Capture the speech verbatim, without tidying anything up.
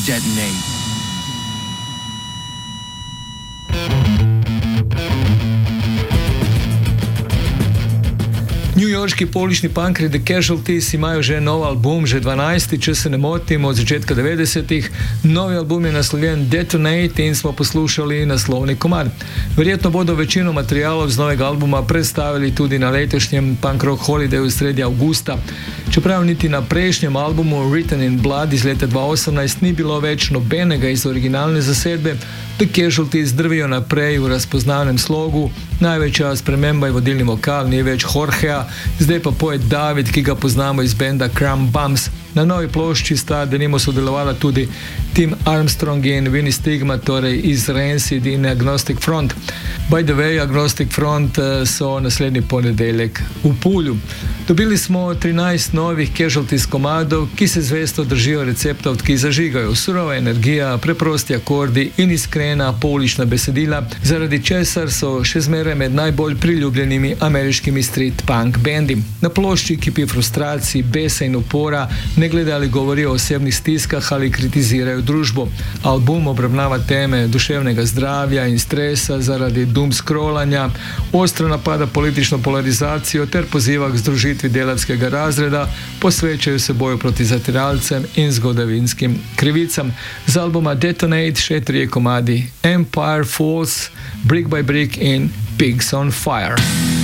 Detonate. Newyorški poulični punkri The Casualties imajo že nov album, že dvanajsti, če se ne motim, od začetka devetdesetih. Novi album je naslovljen Detonate in smo poslušali naslovni komad. Verjetno bodo večino materialov z novega albuma predstavili tudi na letošnjem Punk Rock Holidayu sredi avgusta. Čeprav niti na prejšnjem albumu Written in Blood iz leta dva tisoč osemnajst ni bilo več nobenega iz originalne zasedbe, The Casualties drvijo naprej v razpoznavnem slogu. Največja sprememba je vodilni vokal, ni več Jorgea, zdaj pa poet David, ki ga poznamo iz benda Crumb Bums. Na novi plošči sta denimo sodelovala tudi Tim Armstrong in Vinnie Stigma, torej iz Rancid in Agnostic Front. By the way, Agnostic Front so naslednji ponedeljek v Pulju. Dobili smo trinajst novih Casualties komadov, ki se zvesto držijo receptov, ki zažigajo surova energija, preprosti akordi in iskrena poulična besedila, zaradi česar so še zmeraj med najbolj priljubljenimi ameriškimi street punk bendi. Na plošči kipi frustracij, besa in upora, ne glede ali govorijo o osebnih stiskah ali kritizirajo družbo. Album obravnava teme duševnega zdravja in stresa zaradi doom scrollanja, ostro napada politično polarizacijo ter poziva k združitvi delavskega razreda, posvečajo se boju proti zatiralcem in zgodovinskim krivicam. Z albuma Detonate še trije komadi: Empire Falls, Brick by Brick in Pigs on Fire.